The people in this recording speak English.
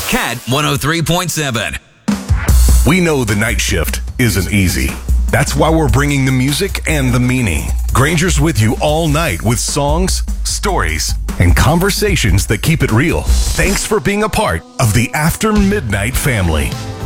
Cat 103.7. We know the night shift isn't easy. That's why we're bringing the music and the meaning. Granger's with you all night with songs, stories, and conversations that keep it real. Thanks for being a part of the After Midnight family.